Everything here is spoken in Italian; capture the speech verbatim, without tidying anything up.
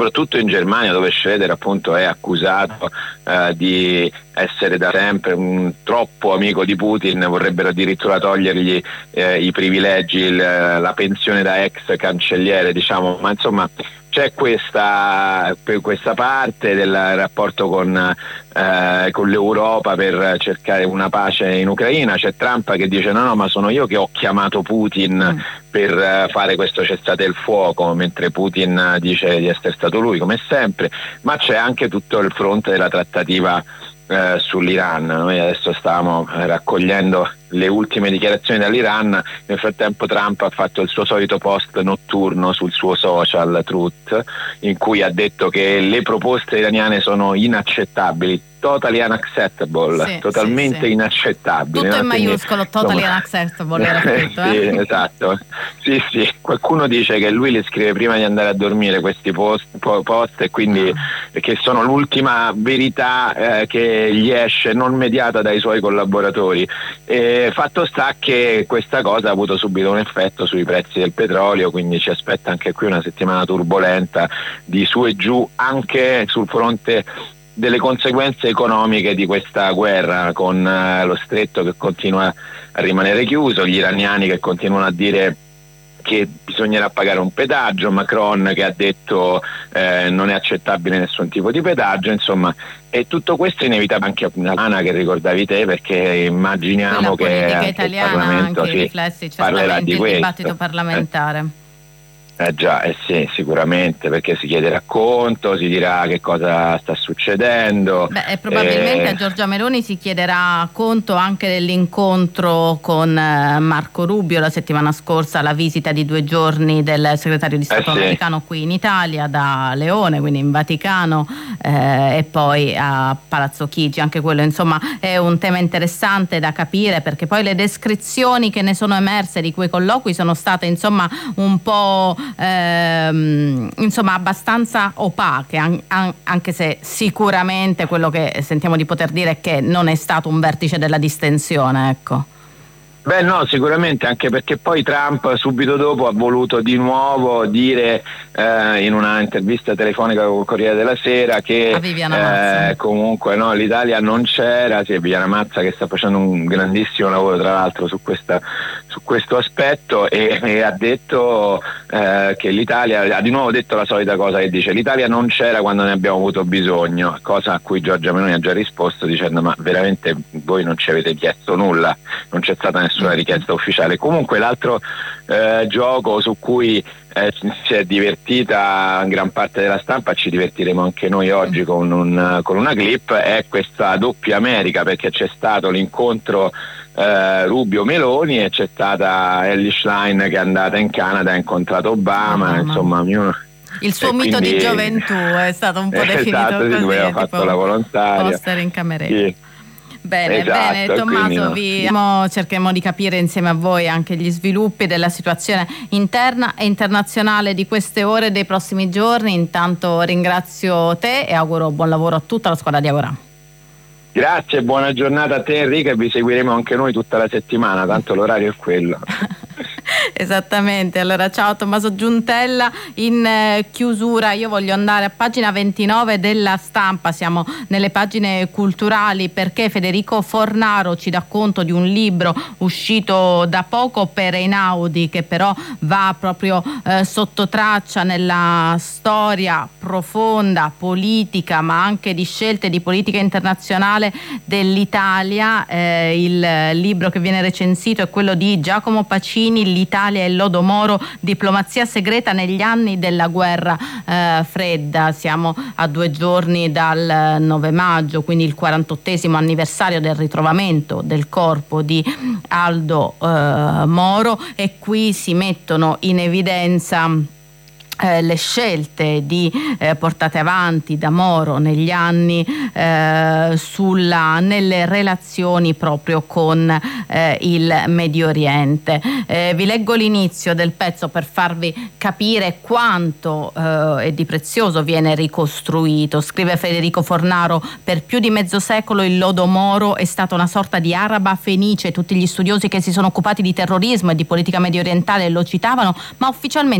soprattutto in Germania, dove Schroeder appunto è accusato eh, di essere da sempre un troppo amico di Putin, vorrebbero addirittura togliergli eh, i privilegi, il, la pensione da ex cancelliere, diciamo, ma insomma c'è questa, questa parte del rapporto con, eh, con l'Europa per cercare una pace in Ucraina. C'è Trump che dice no no ma sono io che ho chiamato Putin mm. per uh, fare questo cessate il fuoco, mentre Putin dice di essere stato lui come sempre. Ma c'è anche tutto il fronte della trattativa eh, sull'Iran. Noi adesso stavamo raccogliendo le ultime dichiarazioni dall'Iran. Nel frattempo Trump ha fatto il suo solito post notturno sul suo social Truth, in cui ha detto che le proposte iraniane sono inaccettabili, totally unacceptable, sì, totalmente sì, sì. inaccettabili. Tutto no? in maiuscolo, totally unacceptable era scritto, eh? Sì, esatto. Sì, sì. Qualcuno dice che lui le scrive prima di andare a dormire questi post, post e quindi ah. che sono l'ultima verità eh, che gli esce non mediata dai suoi collaboratori. E fatto sta che questa cosa ha avuto subito un effetto sui prezzi del petrolio, quindi ci aspetta anche qui una settimana turbolenta di su e giù anche sul fronte delle conseguenze economiche di questa guerra, con uh, lo stretto che continua a rimanere chiuso, gli iraniani che continuano a dire che bisognerà pagare un pedaggio, Macron che ha detto eh, non è accettabile nessun tipo di pedaggio, insomma, e tutto questo è inevitabile anche una che ricordavi te, perché immaginiamo che anche italiana, il Parlamento anche i sì, riflessi, parlerà di il questo. dibattito parlamentare. Eh. Eh già, eh sì, sicuramente, perché si chiede racconto, si dirà che cosa sta succedendo. Beh, e probabilmente eh... a Giorgia Meloni si chiederà conto anche dell'incontro con eh, Marco Rubio la settimana scorsa, la visita di due giorni del segretario di Stato eh sì. americano qui in Italia, da Leone, quindi in Vaticano, eh, e poi a Palazzo Chigi. Anche quello, insomma, è un tema interessante da capire, perché poi le descrizioni che ne sono emerse di quei colloqui sono state, insomma, un po' Ehm, insomma abbastanza opache, an- an- anche se sicuramente quello che sentiamo di poter dire è che non è stato un vertice della distensione, ecco. Beh no, sicuramente, anche perché poi Trump subito dopo ha voluto di nuovo dire eh, in una intervista telefonica con il Corriere della Sera che eh, comunque no, l'Italia non c'era. Sì, Viviana Mazza che sta facendo un grandissimo lavoro tra l'altro su questa su questo aspetto, e, e ha detto eh, che l'Italia, ha di nuovo detto la solita cosa che dice: l'Italia non c'era quando ne abbiamo avuto bisogno, cosa a cui Giorgia Meloni ha già risposto dicendo ma veramente voi non ci avete chiesto nulla, non c'è stata nessuna nessuna richiesta ufficiale. Comunque l'altro eh, gioco su cui eh, si è divertita gran parte della stampa, ci divertiremo anche noi oggi con, un, con una clip, è questa doppia America, perché c'è stato l'incontro eh, Rubio-Meloni e c'è stata Elly Schlein che è andata in Canada, ha incontrato Obama, oh, insomma ognuno... Il suo mito quindi, di gioventù è stato un po' definito esatto, così, lui aveva fatto la volontaria. Poster in cameretta. Sì. Bene, esatto, bene Tommaso, no. vi cercheremo di capire insieme a voi anche gli sviluppi della situazione interna e internazionale di queste ore e dei prossimi giorni. Intanto ringrazio te e auguro buon lavoro a tutta la squadra di Agora. Grazie, buona giornata a te Enrica, e vi seguiremo anche noi tutta la settimana, tanto l'orario è quello. Esattamente, allora ciao Tommaso Giuntella. In eh, chiusura io voglio andare a pagina ventinove della Stampa, siamo nelle pagine culturali, perché Federico Fornaro ci dà conto di un libro uscito da poco per Einaudi, che però va proprio eh, sotto traccia nella storia profonda, politica, ma anche di scelte di politica internazionale dell'Italia. Eh, il libro che viene recensito è quello di Giacomo Pacini, L'Italia e l'Odomoro, diplomazia segreta negli anni della guerra eh, fredda. Siamo a due giorni dal nove maggio, quindi il quarantottesimo anniversario del ritrovamento del corpo di Aldo eh, Moro, e qui si mettono in evidenza Eh, le scelte di eh, portate avanti da Moro negli anni eh, sulla, nelle relazioni proprio con eh, il Medio Oriente. Eh, vi leggo l'inizio del pezzo per farvi capire quanto eh, e di prezioso viene ricostruito. Scrive Federico Fornaro: per più di mezzo secolo il lodo Moro è stata una sorta di araba fenice. Tutti gli studiosi che si sono occupati di terrorismo e di politica medio orientale lo citavano, ma ufficialmente